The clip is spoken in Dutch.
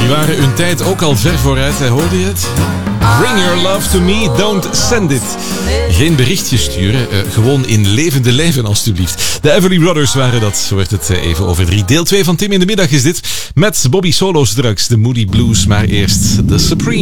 Die waren hun tijd ook al ver vooruit, hè? Hoorde je het? Bring your love to me, don't send it. Geen berichtje sturen, gewoon in levende lijven alstublieft. De Everly Brothers waren dat, zo werd het even over 3. Deel 2 van Tim in de Middag is dit. Met Bobby Solo straks, de Moody Blues, maar eerst The Supremes.